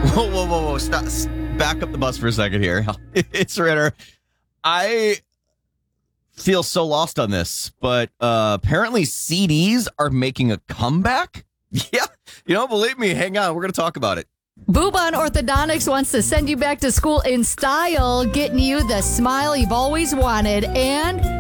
Whoa. Stop. Back up the bus for a second here. It's Ritter. I feel so lost on this, but apparently CDs are making a comeback. Yeah. Believe me, hang on. We're going to talk about it. Boobon Orthodontics wants to send you back to school in style, getting you the smile you've always wanted and